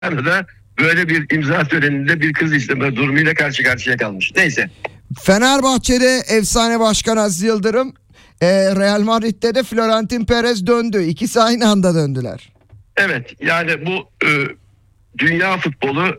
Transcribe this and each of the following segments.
da böyle bir imza töreninde bir kız isteme durumuyla karşı karşıya kalmış. Neyse. Fenerbahçe'de efsane başkan Aziz Yıldırım, Real Madrid'de de Florentino Perez döndü. İkisi aynı anda döndüler. Evet, yani bu dünya futbolu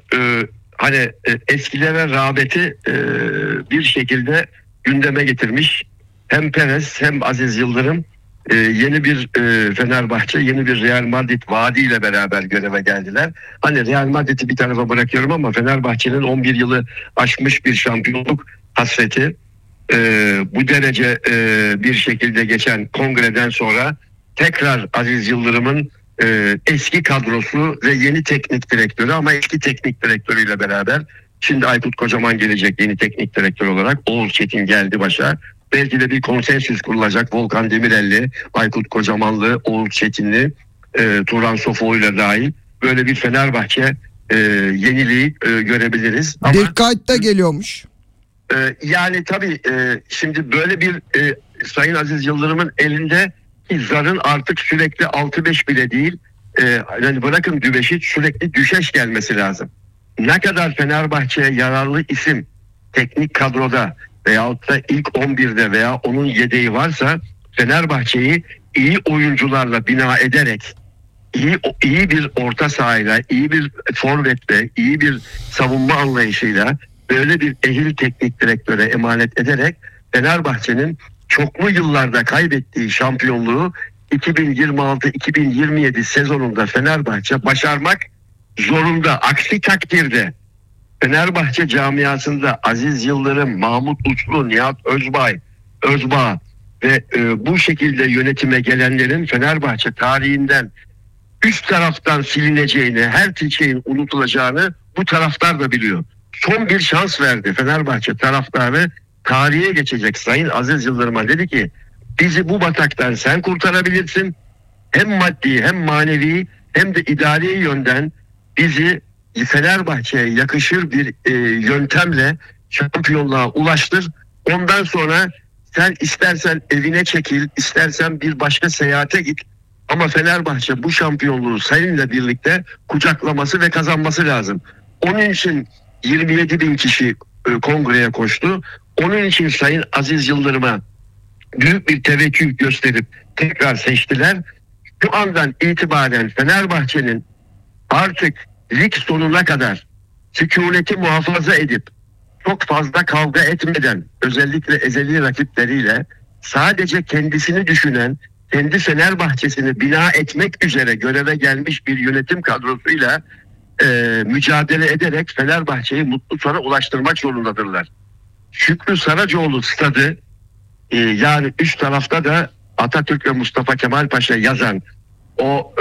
eskilere rağbeti bir şekilde gündeme getirmiş. Hem Perez hem Aziz Yıldırım yeni bir Fenerbahçe, yeni bir Real Madrid vaadiyle beraber göreve geldiler. Hani Real Madrid'i bir tarafa bırakıyorum ama Fenerbahçe'nin 11 yılı aşmış bir şampiyonluk hasreti, bu derece bir şekilde geçen kongreden sonra tekrar Aziz Yıldırım'ın eski kadrosu ve yeni teknik direktörü, ama eski teknik direktörüyle beraber şimdi Aykut Kocaman gelecek yeni teknik direktör olarak. Oğuz Çetin geldi başa. Belki de bir konsensüs kurulacak. Volkan Demirel'li, Aykut Kocamanlı, Oğuz Çetinli, Turan Sofoğlu'yla dahil böyle bir Fenerbahçe yeniliği görebiliriz. Ama Dikkat de geliyormuş. yani tabii şimdi böyle bir Sayın Aziz Yıldırım'ın elinde zarın artık sürekli 6-5 bile değil, yani bırakın düveşi, sürekli düşeş gelmesi lazım. Ne kadar Fenerbahçe'ye yararlı isim teknik kadroda veyahut da ilk 11'de veya onun yedeği varsa, Fenerbahçe'yi iyi oyuncularla bina ederek, iyi bir orta sahayla, iyi bir forvetle, iyi bir savunma anlayışıyla, böyle bir ehil teknik direktöre emanet ederek Fenerbahçe'nin çoklu yıllarda kaybettiği şampiyonluğu 2026-2027 sezonunda Fenerbahçe başarmak zorunda. Aksi takdirde Fenerbahçe camiasında Aziz Yıldırım, Mahmut Uçlu, Nihat Özbağ ve bu şekilde yönetime gelenlerin Fenerbahçe tarihinden üst taraftan silineceğini, her şeyin unutulacağını bu taraftar da biliyor. Son bir şans verdi Fenerbahçe taraftarı, tarihe geçecek Sayın Aziz Yıldırım'a, dedi ki bizi bu bataktan sen kurtarabilirsin. Hem maddi hem manevi hem de idari yönden bizi Fenerbahçe'ye yakışır bir yöntemle şampiyonluğa ulaştır. Ondan sonra sen istersen evine çekil, istersen bir başka seyahate git. Ama Fenerbahçe bu şampiyonluğu seninle birlikte kucaklaması ve kazanması lazım. Onun için 27 bin kişi kongreye koştu. Onun için Sayın Aziz Yıldırım'a büyük bir teveccüh gösterip tekrar seçtiler. Şu andan itibaren Fenerbahçe'nin artık lig sonuna kadar sükuneti muhafaza edip çok fazla kavga etmeden, özellikle ezeli rakipleriyle sadece kendisini düşünen, kendi Fenerbahçe'sini bina etmek üzere göreve gelmiş bir yönetim kadrosuyla mücadele ederek Fenerbahçe'yi mutlu sona ulaştırmak zorundadırlar. Şükrü Saracoğlu stadı, yani üst tarafta da Atatürk ve Mustafa Kemal Paşa yazan o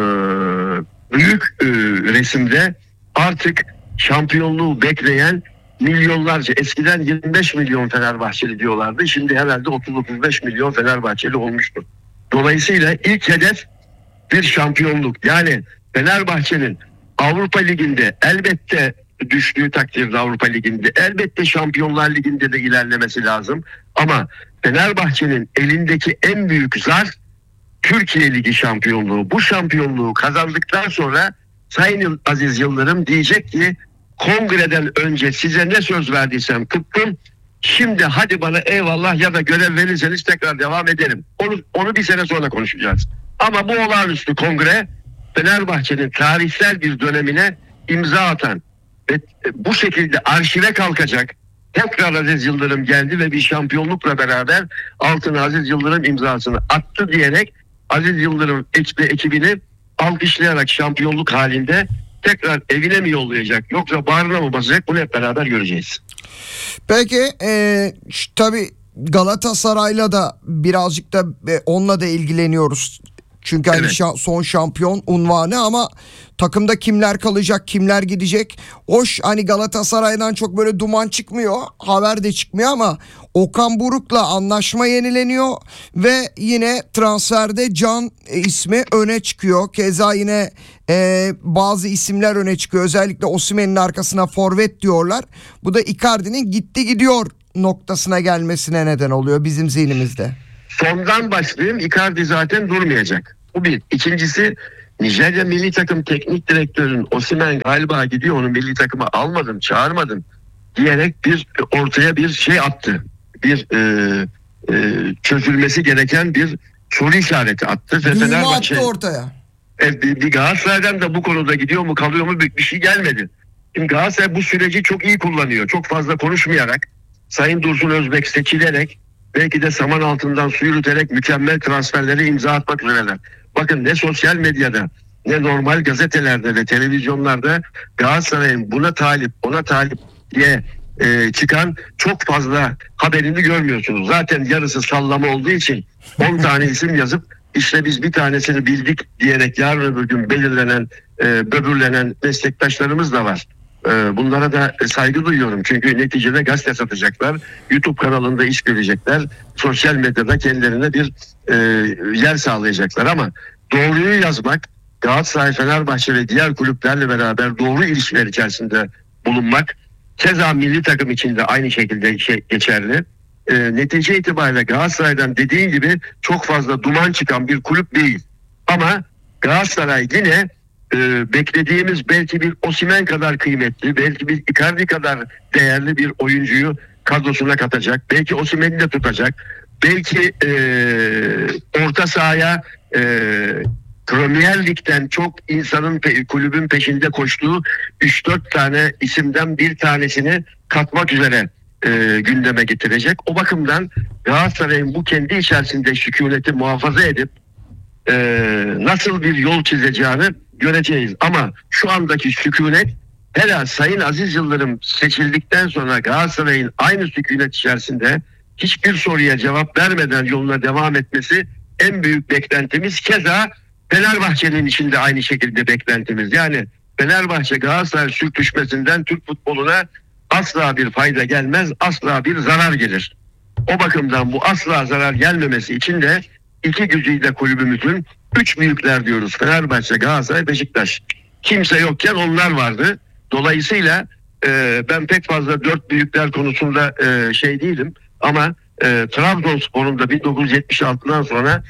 büyük resimde artık şampiyonluğu bekleyen milyonlarca, eskiden 25 milyon Fenerbahçeli diyorlardı, şimdi herhalde 30-35 milyon Fenerbahçeli olmuştur. Dolayısıyla ilk hedef bir şampiyonluk. Yani Fenerbahçe'nin Avrupa Ligi'nde elbette düştüğü takdirde, Avrupa Ligi'nde elbette Şampiyonlar Ligi'nde de ilerlemesi lazım. Ama Fenerbahçe'nin elindeki en büyük zar Türkiye Ligi şampiyonluğu. Bu şampiyonluğu kazandıktan sonra Sayın Aziz Yıldırım diyecek ki kongreden önce size ne söz verdiysem tuttum. Şimdi hadi bana eyvallah ya da görev verirseniz tekrar devam ederim. Onu bir sene sonra konuşacağız. Ama bu olağanüstü kongre Fenerbahçe'nin tarihsel bir dönemine imza atan ve bu şekilde arşive kalkacak. Tekrar Aziz Yıldırım geldi ve bir şampiyonlukla beraber altına Aziz Yıldırım imzasını attı diyerek Aziz Yıldırım ekibini alkışlayarak şampiyonluk halinde tekrar evine mi yollayacak yoksa bağrına mı basacak, bunu hep beraber göreceğiz. Peki tabii Galatasaray'la da birazcık da onunla da ilgileniyoruz. Çünkü hani Evet. son şampiyon unvanı, ama takımda kimler kalacak, kimler gidecek? Hoş, hani Galatasaray'dan çok böyle duman çıkmıyor, haber de çıkmıyor, ama Okan Buruk'la anlaşma yenileniyor ve yine transferde Can ismi öne çıkıyor. Keza yine bazı isimler öne çıkıyor. Özellikle Osimhen'in arkasına forvet diyorlar. Bu da Icardi'nin gitti gidiyor noktasına gelmesine neden oluyor bizim zihnimizde. Sondan başlayayım. Icardi zaten durmayacak. Bu bir. İkincisi, Nijerya milli takım teknik direktörün Osimhen galiba gidiyor, onu milli takıma almadım, çağırmadım diyerek ortaya bir şey attı. Bir çözülmesi gereken bir soru işareti attı. Düğümü attı ortaya. Bir Galatasaray'dan da bu konuda gidiyor mu kalıyor mu bir şey gelmedi. Şimdi Galatasaray bu süreci çok iyi kullanıyor. Çok fazla konuşmayarak, Sayın Dursun Özbek seçilerek, belki de saman altından su yürüterek mükemmel transferleri imza atmak üzereler. Bakın ne sosyal medyada, ne normal gazetelerde ve televizyonlarda Galatasaray'ın buna talip, ona talip diye çıkan çok fazla haberini görmüyorsunuz. Zaten yarısı sallama olduğu için 10 tane isim yazıp işte biz bir tanesini bildik diyerek yarın öbür gün belirlenen, böbürlenen meslektaşlarımız da var. Bunlara da saygı duyuyorum. Çünkü neticede gazete satacaklar, YouTube kanalında iş görecekler, sosyal medyada kendilerine bir yer sağlayacaklar. Ama doğruyu yazmak, Galatasaray, Fenerbahçe ve diğer kulüplerle beraber doğru ilişkiler içerisinde bulunmak, keza milli takım için de aynı şekilde geçerli. Netice itibariyle Galatasaray'dan dediğin gibi çok fazla duman çıkan bir kulüp değil. Ama Galatasaray yine beklediğimiz belki bir Osimhen kadar kıymetli, belki bir Icardi kadar değerli bir oyuncuyu kadrosuna katacak. Belki Osimhen'i de tutacak. Belki orta sahaya Premier Lig'den çok insanın kulübün peşinde koştuğu 3-4 tane isimden bir tanesini katmak üzere gündeme getirecek. O bakımdan Galatasaray'ın bu kendi içerisinde sükuneti muhafaza edip nasıl bir yol çizeceğini göreceğiz. Ama şu andaki sükunet, hele Sayın Aziz Yıldırım seçildikten sonra Galatasaray'ın aynı sükunet içerisinde hiçbir soruya cevap vermeden yoluna devam etmesi en büyük beklentimiz. Keza Fenerbahçe'nin içinde aynı şekilde beklentimiz. Yani Fenerbahçe Galatasaray sürtüşmesinden Türk futboluna asla bir fayda gelmez, asla bir zarar gelir. O bakımdan bu asla zarar gelmemesi için de iki gücüyle kulübümüzün 3 büyükler diyoruz: Fenerbahçe, Galatasaray, Beşiktaş. Kimse yokken onlar vardı. Dolayısıyla ben pek fazla 4 büyükler konusunda şey değilim. Ama Trabzonspor'un da 1976'dan sonra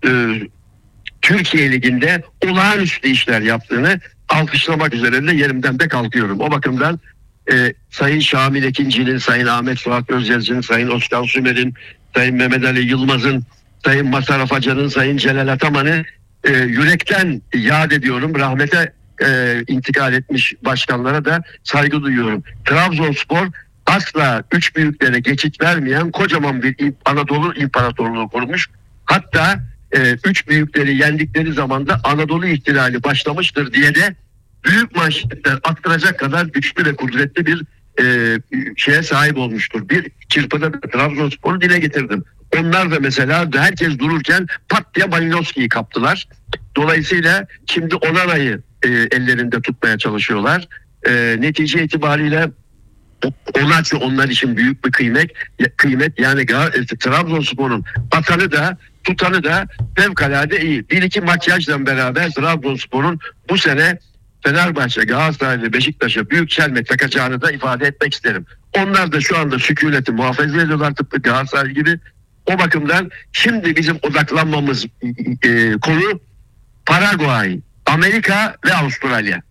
Türkiye Ligi'nde olağanüstü işler yaptığını alkışlamak üzere de yerimden de kalkıyorum. O bakımdan Sayın Şamil Ekinci'nin, Sayın Ahmet Suat Özyazıcı'nın, Sayın Özkan Sümer'in, Sayın Mehmet Ali Yılmaz'ın, Sayın Mazhar Afacan'ın, Sayın Celal Ataman'ı yürekten yad ediyorum. Rahmete intikal etmiş başkanlara da saygı duyuyorum. Trabzonspor asla 3 büyüklere geçit vermeyen kocaman bir Anadolu İmparatorluğu kurmuş. Hatta 3 büyükleri yendikleri zaman da Anadolu ihtilali başlamıştır diye de büyük manşetler attıracak kadar güçlü ve kudretli bir şeye sahip olmuştur. Bir çırpıda Trabzonspor'u dile getirdim. Onlar da mesela herkes dururken pat diye Malinowski'yi kaptılar. Dolayısıyla şimdi Onana'yı ellerinde tutmaya çalışıyorlar. Netice itibariyle Onaçı onlar için büyük bir kıymet. Yani Trabzonspor'un atanı da tutanı da fevkalade iyi. Bir iki makyajla beraber Trabzonspor'un bu sene Fenerbahçe, Galatasaray ve Beşiktaş'a büyük çelme takacağını da ifade etmek isterim. Onlar da şu anda sükuneti muhafaza ediyorlar tıpkı Galatasaray gibi. O bakımdan şimdi bizim odaklanmamız konu Paraguay, Amerika ve Avustralya.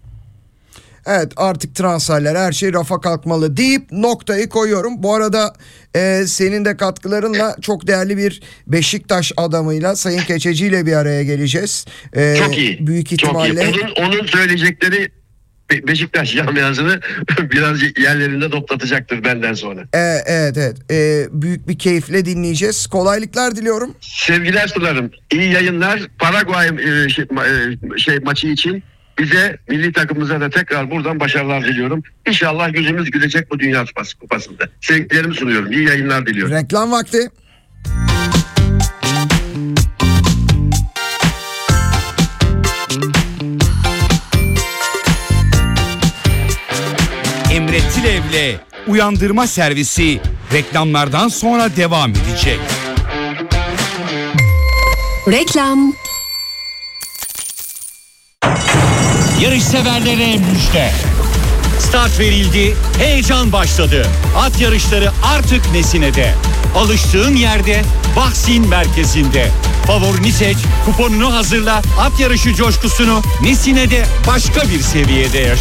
Evet, artık transferler, her şey rafa kalkmalı deyip noktayı koyuyorum. Bu arada senin de katkılarınla çok değerli bir Beşiktaş adamıyla, Sayın Keçeci ile bir araya geleceğiz. Çok iyi. Büyük ihtimalle. Çok iyi. Onun söyleyecekleri Beşiktaş camiasını biraz yerlerinde toplatacaktır benden sonra. Evet. Büyük bir keyifle dinleyeceğiz. Kolaylıklar diliyorum. Sevgiler sunarım. İyi yayınlar. Paraguay maçı için bize, milli takımımıza da tekrar buradan başarılar diliyorum. İnşallah yüzümüz gülecek bu Dünya Kupası'nda. Sevgilerimi sunuyorum. İyi yayınlar diliyorum. Reklam vakti. Emre Tilev'le Uyandırma Servisi reklamlardan sonra devam edecek. Reklam. Yarış severlere müjde. Start verildi, heyecan başladı. At yarışları artık Nesine'de. Alıştığın yerde, Vaksin merkezinde. Favorini seç, kuponunu hazırla, at yarışı coşkusunu Nesine'de başka bir seviyede yaşa.